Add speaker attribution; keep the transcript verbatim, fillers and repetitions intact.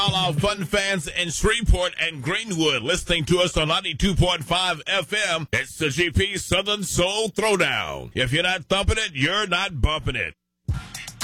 Speaker 1: All our fun fans in Shreveport and Greenwood listening to us on ninety-two point five F M. It's the G P Southern Soul Throwdown. If you're not thumping it, you're not bumping it.